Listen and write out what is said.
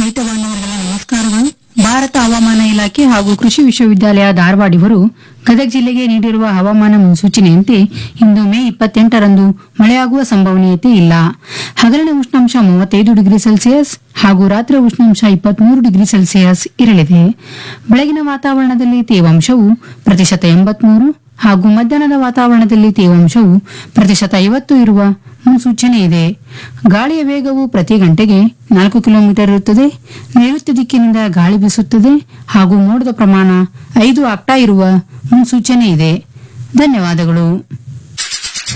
ರೈತ ಬಾಂಧವರಿಗೆಲ್ಲ ನಮಸ್ಕಾರಗಳು. ಭಾರತ ಹವಾಮಾನ ಇಲಾಖೆ ಹಾಗೂ ಕೃಷಿ ವಿಶ್ವವಿದ್ಯಾಲಯ ಧಾರವಾಡ ಇವರು ಗದಗ ಜಿಲ್ಲೆಗೆ ನೀಡಿರುವ ಹವಾಮಾನ ಮುನ್ಸೂಚನೆಯಂತೆ ಇಂದು ಮೇ 28ರಂದು ಮಳೆಯಾಗುವ ಸಂಭವನೀಯತೆ ಇಲ್ಲ. ಹಗಲಿನ ಉಷ್ಣಾಂಶ 35 ಡಿಗ್ರಿ ಸೆಲ್ಸಿಯಸ್ ಹಾಗೂ ರಾತ್ರಿ ಉಷ್ಣಾಂಶ 23 ಡಿಗ್ರಿ ಸೆಲ್ಸಿಯಸ್ ಇರಲಿದೆ. ಬೆಳಗಿನ ವಾತಾವರಣದಲ್ಲಿ ತೇವಾಂಶವು ಪ್ರತಿಶತ 83 ಹಾಗೂ ಮಧ್ಯಾಹ್ನದ ವಾತಾವರಣದಲ್ಲಿ ತೇವಾಂಶವು ಪ್ರತಿಶತ 50 ಇರುವ ಮುನ್ಸೂಚನೆ ಇದೆ. ಗಾಳಿಯ ವೇಗವು ಪ್ರತಿ ಗಂಟೆಗೆ 4 ಕಿಲೋಮೀಟರ್ ಇರುತ್ತದೆ. ನೈಋತ್ಯ ದಿಕ್ಕಿನಿಂದ ಗಾಳಿ ಬೀಸುತ್ತದೆ ಹಾಗೂ ಮೋಡದ ಪ್ರಮಾಣ 5 ಆಕ್ಟಾ ಇರುವ ಮುನ್ಸೂಚನೆ ಇದೆ. ಧನ್ಯವಾದಗಳು.